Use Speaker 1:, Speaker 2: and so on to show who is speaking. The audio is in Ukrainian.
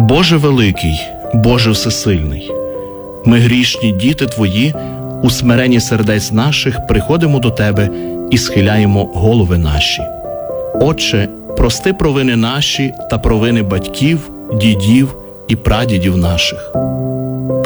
Speaker 1: Боже великий, Боже всесильний, ми грішні діти Твої, у смиренні сердець наших приходимо до Тебе і схиляємо голови наші. Отче, прости провини наші та провини батьків, дідів і прадідів наших.